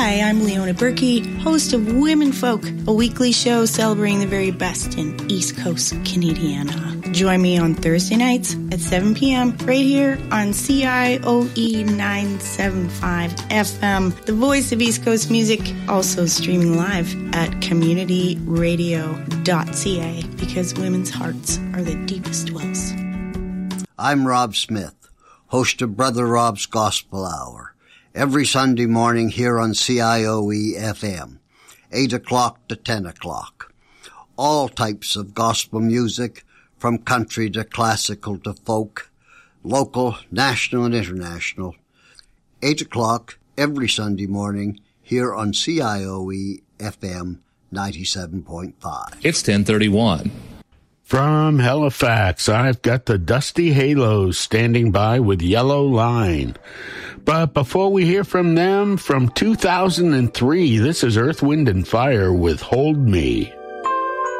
Hi, I'm Leona Berkey, host of Women Folk, a weekly show celebrating the very best in East Coast Canadiana. Join me on Thursday nights at 7 p.m. right here on CIOE 975 FM, the voice of East Coast music, also streaming live at communityradio.ca, because women's hearts are the deepest wells. I'm Rob Smith, host of Brother Rob's Gospel Hour, every Sunday morning here on CIOE FM, 8 o'clock to 10 o'clock. All types of gospel music, from country to classical to folk, local, national, and international. 8 o'clock every Sunday morning here on CIOE FM 97.5. It's 10:31. From Halifax, I've got the Dusty Halos standing by with Yellow Line. But before we hear from them, from 2003, this is Earth, Wind, and Fire with Hold Me.